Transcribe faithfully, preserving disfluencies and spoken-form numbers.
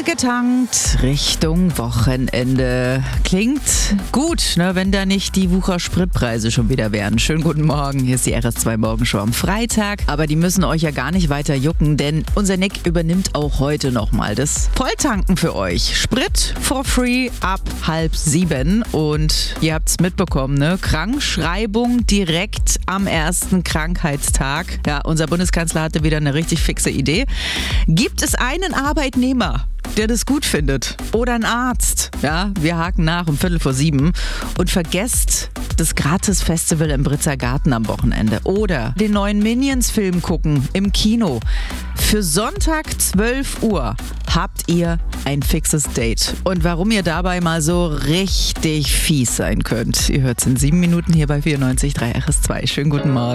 getankt Richtung Wochenende. Klingt gut, ne, wenn da nicht die Wucher-Spritpreise schon wieder wären. Schönen guten Morgen, hier ist die R S zwei Morgenshow am Freitag. Aber die müssen euch ja gar nicht weiter jucken, denn unser Nick übernimmt auch heute nochmal das Volltanken für euch. Sprit for free ab halb sieben. Und ihr habt es mitbekommen, ne? Krankschreibung direkt am ersten Krankheitstag. Ja, unser Bundeskanzler hatte wieder eine richtig fixe Idee. Gibt es einen Arbeitnehmer, der das gut findet, oder ein Arzt? Ja, wir haken nach um Viertel vor sieben und vergesst das Gratis-Festival im Britzer Garten am Wochenende oder den neuen Minions-Film gucken im Kino. Für Sonntag zwölf Uhr habt ihr ein fixes Date. Und warum ihr dabei mal so richtig fies sein könnt, ihr hört es in sieben Minuten hier bei vierundneunzig Komma drei R S zwei. Schönen guten Morgen.